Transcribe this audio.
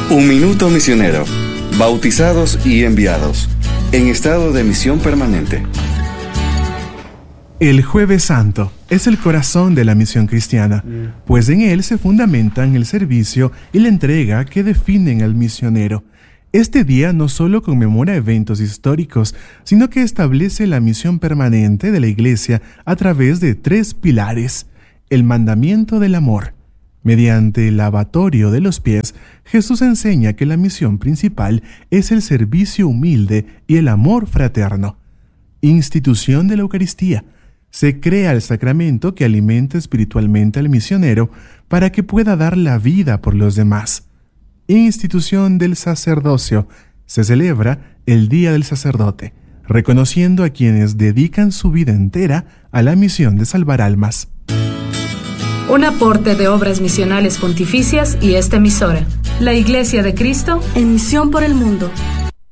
Un minuto misionero. Bautizados y enviados. En estado de misión permanente. El Jueves Santo es el corazón de la misión cristiana, pues en él se fundamentan el servicio y la entrega que definen al misionero. Este día no solo conmemora eventos históricos, sino que establece la misión permanente de la Iglesia a través de 3 pilares. El mandamiento del amor. Mediante el lavatorio de los pies, Jesús enseña que la misión principal es el servicio humilde y el amor fraterno. Institución de la Eucaristía. Se crea el sacramento que alimenta espiritualmente al misionero para que pueda dar la vida por los demás. Institución del sacerdocio. Se celebra el Día del Sacerdote, reconociendo a quienes dedican su vida entera a la misión de salvar almas. Un aporte de Obras Misionales Pontificias y esta emisora. La Iglesia de Cristo en misión por el mundo.